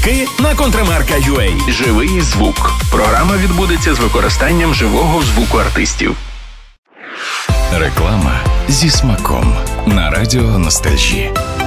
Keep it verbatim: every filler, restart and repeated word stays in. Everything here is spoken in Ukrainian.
Квитки на Контрамарка.ua. Живий звук. Програма відбудеться з використанням живого звуку артистів. Реклама зі смаком на радіо Ностальжі.